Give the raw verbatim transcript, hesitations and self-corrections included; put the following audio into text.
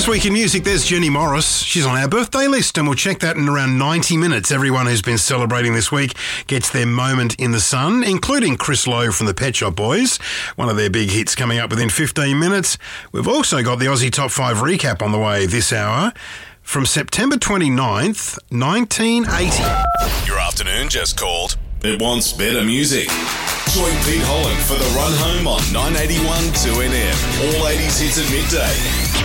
This week in music, there's Jenny Morris. She's on our birthday list, and we'll check that in around ninety minutes. Everyone who's been celebrating this week gets their moment in the sun, including Chris Lowe from the Pet Shop Boys, one of their big hits coming up within fifteen minutes. We've also got the Aussie Top five recap on the way this hour from September twenty-ninth, nineteen eighty. Your afternoon just called. It wants better music. Join Pete Holland for the run home on nine eighty-one two N M. All eighties hits at midday.